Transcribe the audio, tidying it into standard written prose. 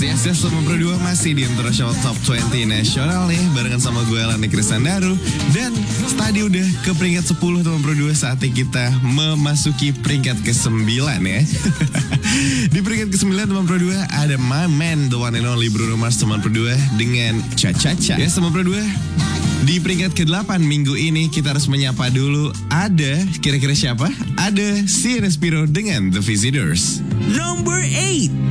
Yes, teman Pro 2 masih di International Top 20 Nasional nih, barengan sama gue Lani Krisandaru. Dan tadi udah ke peringkat 10 teman Pro 2, saatnya kita memasuki peringkat ke-9 ya. Di peringkat ke-9 teman Pro 2 ada my man, the one and only Bruno Mars teman Pro 2 dengan Cha-Cha-Cha. Yes teman Pro 2, di peringkat ke-8 minggu ini kita harus menyapa dulu. Ada, kira-kira siapa? Ada Sienna Spiro dengan The Visitors. Number 8.